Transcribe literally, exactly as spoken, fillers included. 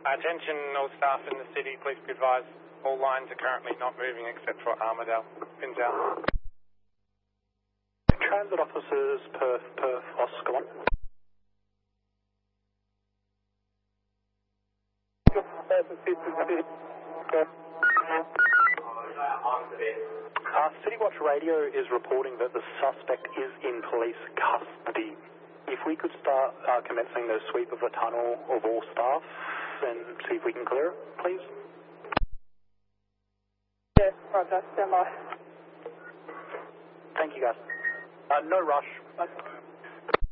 Attention all staff in the city, please be advised all lines are currently not moving except for Armidale. Pins out. Transit officers, Perth, Perth, Oscar one. Uh, City Watch Radio is reporting that the suspect is in police custody. If we could start uh, commencing the sweep of the tunnel of all staff and see if we can clear it, please. Yes, roger, stand by. Thank you, guys. Uh, no rush.